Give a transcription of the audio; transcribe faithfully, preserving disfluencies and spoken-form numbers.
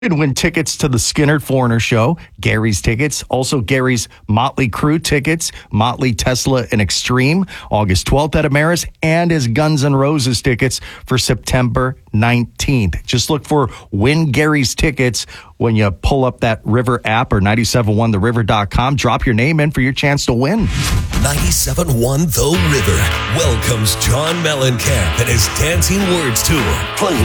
And win tickets to the Skinner Foreigner Show, Gary's tickets, also Gary's Motley Crue tickets, Motley, Tesla, and Extreme, August twelfth at Ameris, and his Guns N' Roses tickets for September nineteenth. Just look for Win Gary's tickets when you pull up that River app or nine seven one the river dot com. Drop your name in for your chance to win. ninety-seven point one The River welcomes John Mellencamp and his Dancing Words Tour. Playing